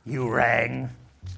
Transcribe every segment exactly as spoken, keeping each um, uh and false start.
You rang?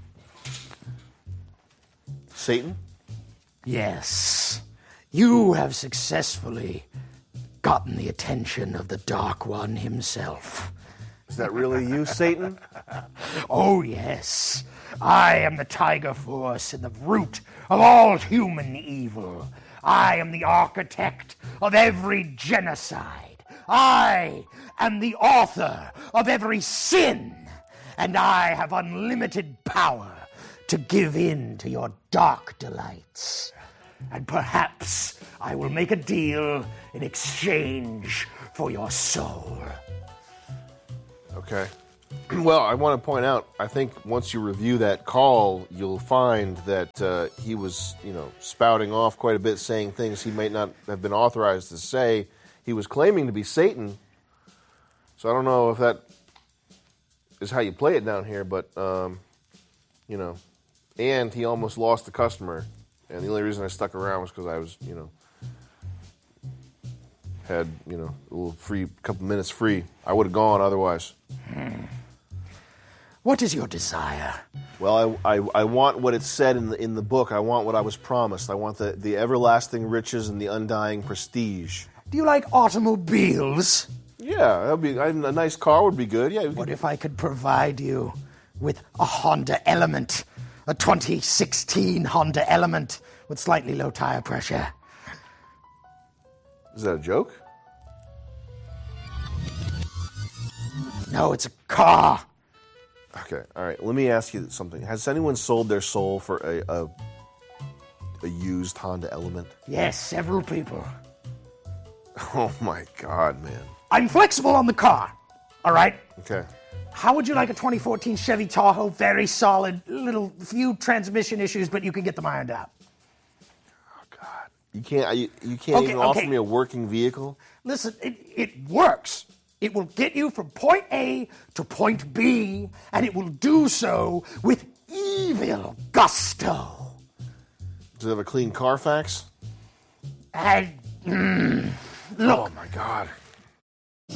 Satan? Yes. You have successfully gotten the attention of the Dark One himself. Is that really you, Satan? Oh, yes. I am the Tiger Force and the root of all human evil. I am the architect of every genocide. I am the author of every sin. And I have unlimited power to give in to your dark delights. And perhaps I will make a deal in exchange for your soul. Okay. Well, I want to point out, I think once you review that call, you'll find that uh, he was, you know, spouting off quite a bit, saying things he might not have been authorized to say. He was claiming to be Satan. So I don't know if that is how you play it down here, but, um, you know, and he almost lost the customer. And the only reason I stuck around was because I was, you know, had, you know, a little free, couple minutes free. I would have gone otherwise. Hmm. What is your desire? Well, I, I, I want what it said in the in the book. I want what I was promised. I want the, the everlasting riches and the undying prestige. Do you like automobiles? Yeah, that'd be a nice car would be good. Yeah. What if I could provide you with a Honda Element, a twenty sixteen Honda Element with slightly low tire pressure? Is that a joke? No, it's a car. Okay, all right. Let me ask you something. Has anyone sold their soul for a a, a used Honda Element? Yes, several people. Oh my God, man. I'm flexible on the car. All right. Okay. How would you like a twenty fourteen Chevy Tahoe? Very solid, little few transmission issues, but you can get them ironed out. Oh God, you can't you, you can't Okay, even offer okay. me a working vehicle? Listen, it, it works. It will get you from point A to point B, and it will do so with evil gusto. Does it have a clean Carfax? And mm, look, Oh my God.